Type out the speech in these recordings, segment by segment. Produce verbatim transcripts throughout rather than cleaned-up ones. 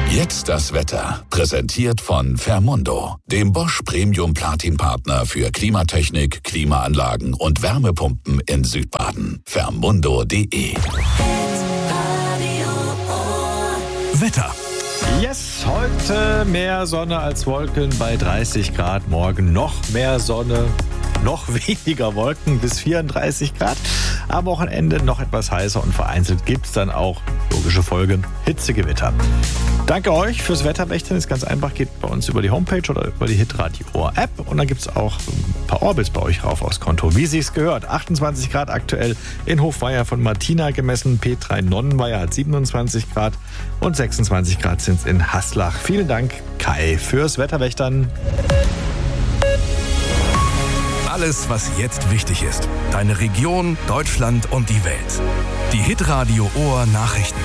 Jetzt das Wetter. Präsentiert von Fermundo, dem Bosch Premium Platin Partner für Klimatechnik, Klimaanlagen und Wärmepumpen in Südbaden. Fermundo punkt de. Wetter. Yes, heute mehr Sonne als Wolken bei dreißig Grad. Morgen noch mehr Sonne, noch weniger Wolken bis vierunddreißig Grad. Am Wochenende noch etwas heißer und vereinzelt gibt es dann auch, logische Folge, Hitzegewitter. Danke euch fürs Wetterwächtern. Ist ganz einfach, geht bei uns über die Homepage oder über die Hitradio Ohr App und dann gibt es auch ein paar Orbits bei euch rauf aufs Konto. Wie sich's gehört, achtundzwanzig Grad aktuell in Hofweier von Martina gemessen. P drei Nonnenweier hat siebenundzwanzig Grad und sechsundzwanzig Grad sind es in Haslach. Vielen Dank, Kai, fürs Wetterwächtern. Alles, was jetzt wichtig ist. Deine Region, Deutschland und die Welt. Die Hitradio Ohr Nachrichten.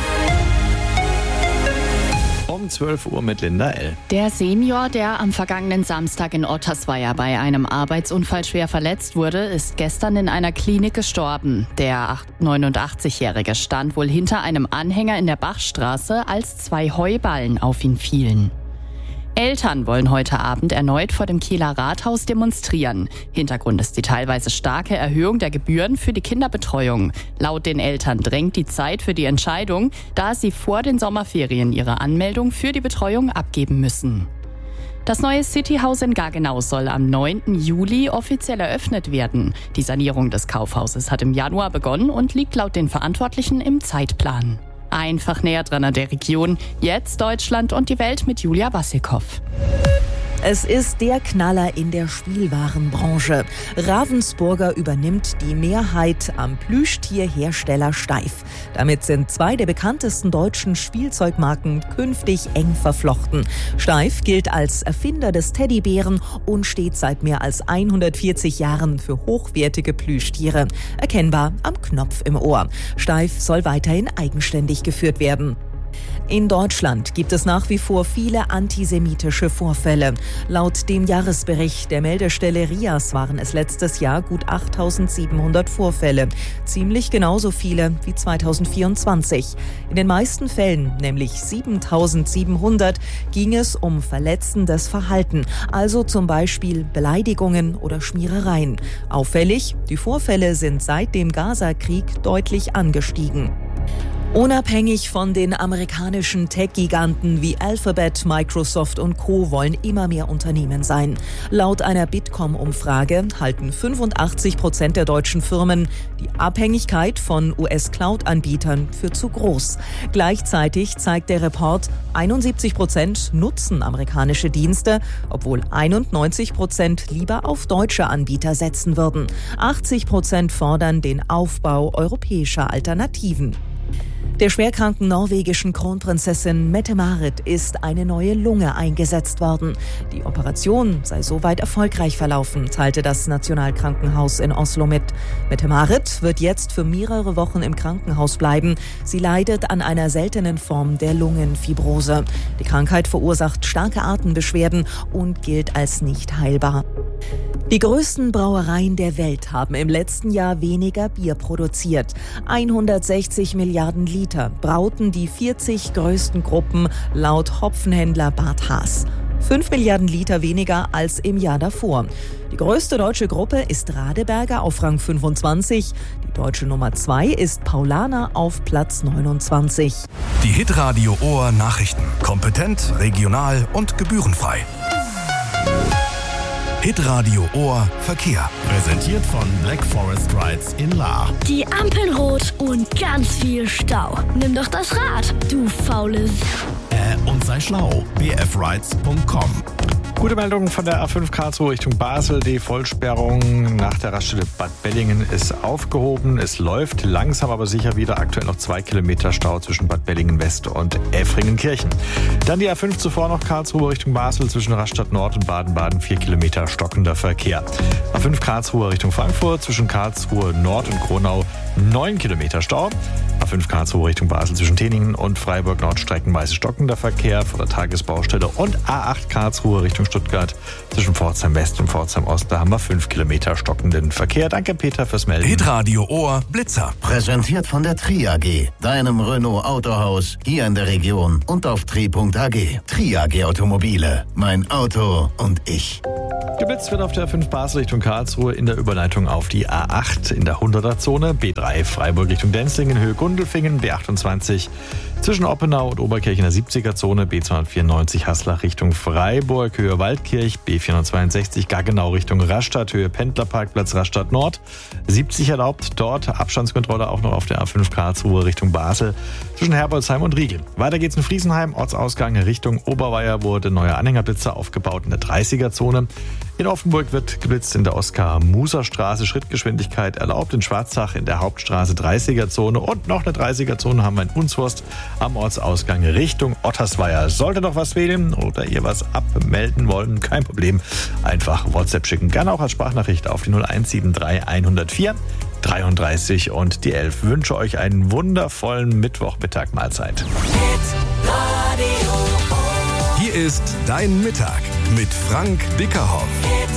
Um zwölf Uhr mit Linda L. Der Senior, der am vergangenen Samstag in Ottersweier bei einem Arbeitsunfall schwer verletzt wurde, ist gestern in einer Klinik gestorben. Der neunundachtzigjährige stand wohl hinter einem Anhänger in der Bachstraße, als zwei Heuballen auf ihn fielen. Eltern wollen heute Abend erneut vor dem Kieler Rathaus demonstrieren. Hintergrund ist die teilweise starke Erhöhung der Gebühren für die Kinderbetreuung. Laut den Eltern drängt die Zeit für die Entscheidung, da sie vor den Sommerferien ihre Anmeldung für die Betreuung abgeben müssen. Das neue Cityhaus in Gaggenau soll am neunten Juli offiziell eröffnet werden. Die Sanierung des Kaufhauses hat im Januar begonnen und liegt laut den Verantwortlichen im Zeitplan. Einfach näher dran an der Region. Jetzt Deutschland und die Welt mit Julia Wassilkow. Es ist der Knaller in der Spielwarenbranche. Ravensburger übernimmt die Mehrheit am Plüschtierhersteller Steiff. Damit sind zwei der bekanntesten deutschen Spielzeugmarken künftig eng verflochten. Steiff gilt als Erfinder des Teddybären und steht seit mehr als hundertvierzig Jahren für hochwertige Plüschtiere. Erkennbar am Knopf im Ohr. Steiff soll weiterhin eigenständig geführt werden. In Deutschland gibt es nach wie vor viele antisemitische Vorfälle. Laut dem Jahresbericht der Meldestelle R I A S waren es letztes Jahr gut achttausendsiebenhundert Vorfälle. Ziemlich genauso viele wie zweitausendvierundzwanzig. In den meisten Fällen, nämlich siebentausendsiebenhundert, ging es um verletzendes Verhalten, also zum Beispiel Beleidigungen oder Schmierereien. Auffällig, die Vorfälle sind seit dem Gaza-Krieg deutlich angestiegen. Unabhängig von den amerikanischen Tech-Giganten wie Alphabet, Microsoft und Co. wollen immer mehr Unternehmen sein. Laut einer Bitkom-Umfrage halten fünfundachtzig Prozent der deutschen Firmen die Abhängigkeit von U S-Cloud-Anbietern für zu groß. Gleichzeitig zeigt der Report, einundsiebzig Prozent nutzen amerikanische Dienste, obwohl einundneunzig Prozent lieber auf deutsche Anbieter setzen würden. achtzig Prozent fordern den Aufbau europäischer Alternativen. Der schwerkranken norwegischen Kronprinzessin Mette-Marit ist eine neue Lunge eingesetzt worden. Die Operation sei soweit erfolgreich verlaufen, teilte das Nationalkrankenhaus in Oslo mit. Mette-Marit wird jetzt für mehrere Wochen im Krankenhaus bleiben. Sie leidet an einer seltenen Form der Lungenfibrose. Die Krankheit verursacht starke Atembeschwerden und gilt als nicht heilbar. Die größten Brauereien der Welt haben im letzten Jahr weniger Bier produziert. hundertsechzig Milliarden Liter brauten die vierzig größten Gruppen laut Hopfenhändler Bart Haas. fünf Milliarden Liter weniger als im Jahr davor. Die größte deutsche Gruppe ist Radeberger auf Rang fünfundzwanzig. Die deutsche Nummer zwei ist Paulaner auf Platz neunundzwanzig. Die Hitradio Ohr Nachrichten. Kompetent, regional und gebührenfrei. Hitradio Ohr Verkehr. Präsentiert von Black Forest Rides in Lahr. Die Ampeln rot und ganz viel Stau. Nimm doch das Rad, du faule S***. Äh, und sei schlau. b f rides punkt com. Gute Meldung von der A fünf Karlsruhe Richtung Basel. Die Vollsperrung nach der Raststätte Bad Bellingen ist aufgehoben. Es läuft langsam, aber sicher wieder. Aktuell noch zwei Kilometer Stau zwischen Bad Bellingen West und Effringenkirchen. Dann die A fünf zuvor noch Karlsruhe Richtung Basel zwischen Rastatt Nord und Baden-Baden. Vier Kilometer stockender Verkehr. A fünf Karlsruhe Richtung Frankfurt zwischen Karlsruhe Nord und Kronau neun Kilometer Stau. A fünf Karlsruhe Richtung Basel zwischen Teningen und Freiburg Nord streckenweise stockender Verkehr vor der Tagesbaustelle. Und A acht Karlsruhe Richtung Stuttgart zwischen Pforzheim West und Pforzheim Ost. Da haben wir fünf Kilometer stockenden Verkehr. Danke Peter fürs Melden. Hitradio Ohr Blitzer. Präsentiert von der Tri A G, deinem Renault Autohaus hier in der Region und auf tri punkt a g. Tri A G Automobile, mein Auto und ich. Geblitzt wird auf der A fünf Basel Richtung Karlsruhe in der Überleitung auf die A acht in der hunderter Zone, B drei Freiburg Richtung Denzlingen, Höhe Gundelfingen, B achtundzwanzig zwischen Oppenau und Oberkirch in der siebziger Zone, B zweihundertvierundneunzig Haslach Richtung Freiburg, Höhe Waldkirch, B vierhundertzweiundsechzig Gaggenau Richtung Rastatt, Höhe Pendlerparkplatz Rastatt Nord, siebzig erlaubt, dort Abstandskontrolle auch noch auf der A fünf Karlsruhe Richtung Basel zwischen Herbolzheim und Riegel. Weiter geht's in Friesenheim, Ortsausgang Richtung Oberweier wurde neuer Anhängerblitzer aufgebaut in der dreißiger Zone. In Offenburg wird geblitzt in der Oskar-Muser-Straße, Schrittgeschwindigkeit erlaubt. In Schwarzach in der Hauptstraße dreißiger Zone und noch eine dreißiger Zone haben wir in Unshorst am Ortsausgang Richtung Ottersweier. Sollte noch was fehlen oder ihr was abmelden wollen, kein Problem. Einfach WhatsApp schicken, gerne auch als Sprachnachricht auf die null eins sieben drei hundertvier dreiunddreißig und die elf. Wünsche euch einen wundervollen Mittwochmittag Mahlzeit. Hier ist dein Mittag mit Frank Bickerhoff.